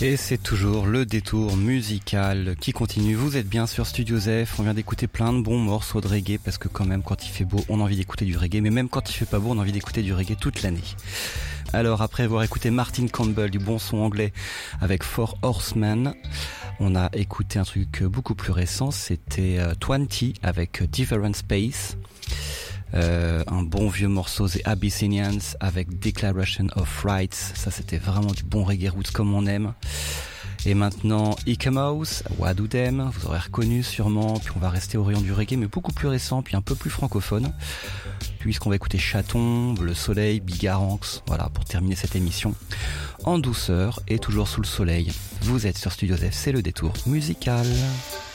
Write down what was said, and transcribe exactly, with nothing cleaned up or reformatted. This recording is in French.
Et c'est toujours le détour musical qui continue. Vous êtes bien sur Studio Zef. On vient d'écouter plein de bons morceaux de reggae parce que quand même quand il fait beau on a envie d'écouter du reggae, mais même quand il fait pas beau on a envie d'écouter du reggae toute l'année. Alors après avoir écouté Martin Campbell, du bon son anglais avec Four Horsemen, on a écouté un truc beaucoup plus récent, c'était vingt avec Different Space. Euh, un bon vieux morceau The Abyssinians avec Declaration of Rights, ça c'était vraiment du bon reggae roots comme on aime. Et maintenant Ikemouse, What Do Them, vous aurez reconnu sûrement, puis on va rester au rayon du reggae mais beaucoup plus récent, puis un peu plus francophone, puisqu'on va écouter Chaton, Le Soleil, Bigaranx, voilà pour terminer cette émission en douceur et toujours sous le soleil. Vous êtes sur Studio Zef, c'est le détour musical.